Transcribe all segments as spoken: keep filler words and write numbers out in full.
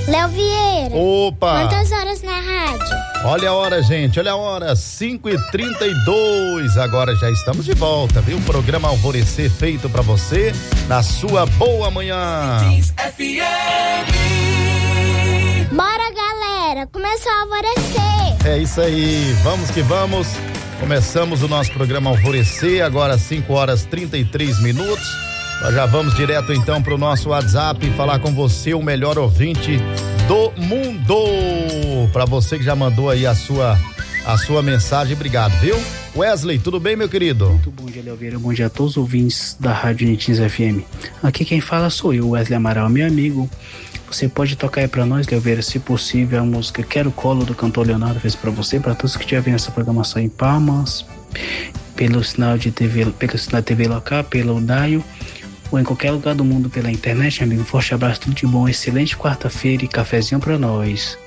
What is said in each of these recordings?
Léo Vieira. Opa! Quantas horas na rádio? Olha a hora, gente, olha a hora, cinco e trinta e dois. Agora já estamos de volta, viu? O programa Alvorecer feito pra você na sua boa manhã. F M. Bora, galera, começou a alvorecer. É isso aí, vamos que vamos. Começamos o nosso programa Alvorecer, agora cinco horas e trinta e três minutos. Nós já vamos direto então pro nosso WhatsApp e falar com você, o melhor ouvinte do mundo. Para você que já mandou aí a sua a sua mensagem, obrigado, viu? Wesley, tudo bem, meu querido? Muito bom dia, Léo Vieira, bom dia a todos os ouvintes da Rádio Unitins F M. Aqui quem fala sou eu, Wesley Amaral, meu amigo. Você pode tocar aí pra nós, Léo Vieira, se possível, a música Quero Colo do cantor Leonardo fez pra você, pra todos que estiverem vendo essa programação em Palmas, pelo sinal de T V, pelo sinal de T V local, pelo Daio, ou em qualquer lugar do mundo pela internet, amigo. Forte abraço, tudo de bom, excelente quarta-feira e cafezinho pra nós.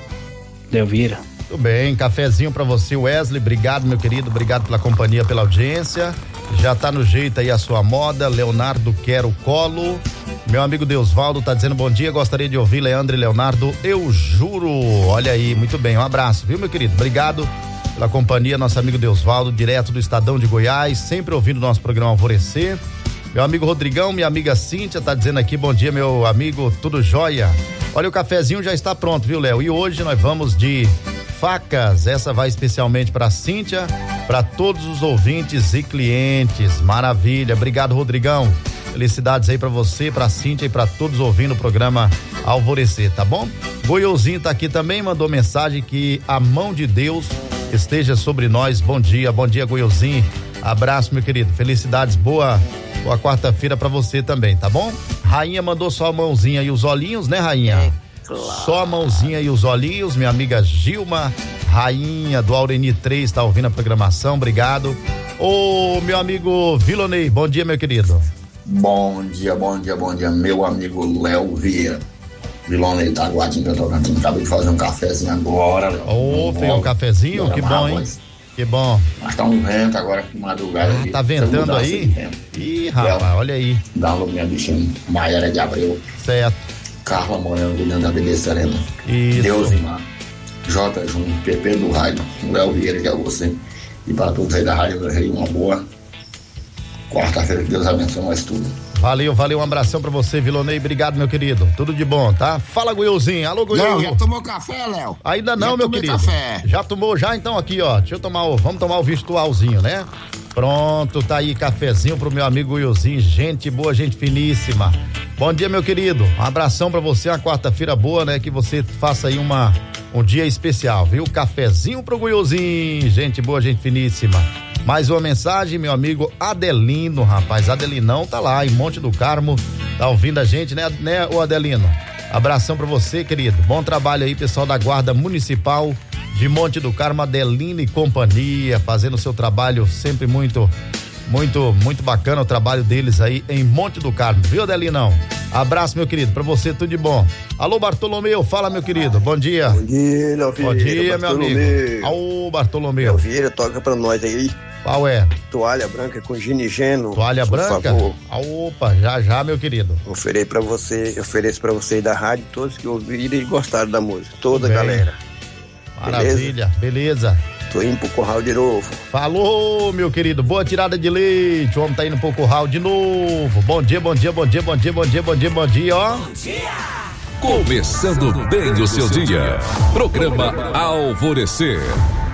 Léo Vieira. Tudo bem, cafezinho pra você, Wesley, obrigado, meu querido, obrigado pela companhia, pela audiência. Já tá no jeito aí a sua moda, Leonardo Quero Colo. Meu amigo Deusvaldo tá dizendo bom dia, gostaria de ouvir Leandro e Leonardo, eu juro. Olha aí, muito bem, um abraço, viu, meu querido? Obrigado pela companhia, nosso amigo Deusvaldo, direto do Estadão de Goiás, sempre ouvindo nosso programa Alvorecer. Meu amigo Rodrigão, minha amiga Cíntia tá dizendo aqui, bom dia, meu amigo, tudo jóia? Olha, o cafezinho já está pronto, viu, Léo? E hoje nós vamos de facas, essa vai especialmente para Cíntia, para todos os ouvintes e clientes, maravilha, obrigado, Rodrigão. Felicidades aí pra você, pra Cíntia e pra todos ouvindo o programa Alvorecer, tá bom? Goiôzinho tá aqui também, mandou mensagem que a mão de Deus esteja sobre nós. Bom dia, bom dia, Goiôzinho. Abraço, meu querido. Felicidades, boa, boa quarta-feira pra você também, tá bom? Rainha mandou só a mãozinha e os olhinhos, né, Rainha? É, claro. Só a mãozinha e os olhinhos, minha amiga Gilma, Rainha do Aureni três, tá ouvindo a programação, obrigado. Ô, meu amigo Vilonei, bom dia, meu querido. Bom dia, bom dia, bom dia, meu amigo Léo Vieira. Vilonei da Guadinha, eu tô cantando, acabei de fazer um cafezinho agora, Léo. Ô, fez um cafezinho? Que bom, hein? Que bom. Mas tá um vento agora que madrugada. Ah, tá ventando aí? Ih, rapaz, Léo, olha aí. Dá uma minha bichinha, Maiara de Abreu. Certo. Carla Moreno, Guilherme da Beleza Serena. Isso. Deus Imar. J. Júnior, P P do Rádio, Léo Vieira, que é você. E para todos aí da Rádio do Rei, uma boa quarta-feira, que Deus abençoe nós tudo. Valeu, valeu, um abração pra você, Vilonei, obrigado, meu querido, tudo de bom, tá? Fala, Goiôzinho, alô, Goiô. Léo, já tomou café, Léo? Ainda não, já meu querido. Café. Já tomou, já, então, aqui, ó, deixa eu tomar o, vamos tomar o virtualzinho, né? Pronto, tá aí, cafezinho pro meu amigo Goiôzinho, gente boa, gente finíssima. Bom dia, meu querido, um abração pra você, uma quarta-feira boa, né? Que você faça aí uma, um dia especial, viu? Cafezinho pro Goiôzinho, gente boa, gente finíssima. Mais uma mensagem, meu amigo Adelino, rapaz, Adelinão tá lá em Monte do Carmo, tá ouvindo a gente, né, né, ô Adelino? Abração pra você, querido, bom trabalho aí, pessoal da Guarda Municipal de Monte do Carmo, Adelino e companhia, fazendo o seu trabalho sempre muito, muito, muito bacana o trabalho deles aí em Monte do Carmo, viu, Adelinão? Abraço, meu querido, pra você tudo de bom. Alô, Bartolomeu, fala, meu querido, bom dia. Bom dia, Léo Vieira. Bom dia, meu amigo. Alô, Bartolomeu. Léo Vieira, toca pra nós aí. Qual é? Toalha branca com ginigeno. Toalha por branca? Favor. Opa, já já, meu querido. Oferei pra você, ofereço pra você da rádio, todos que ouviram e gostaram da música. Toda a galera. Maravilha, beleza? beleza. Tô indo pro curral de novo. Falou, meu querido, boa tirada de leite. O homem tá indo pro curral de novo. Bom dia, bom dia, bom dia, bom dia, bom dia, bom dia, bom dia, ó. Bom dia! Começando bem o seu dia. Programa Alvorecer.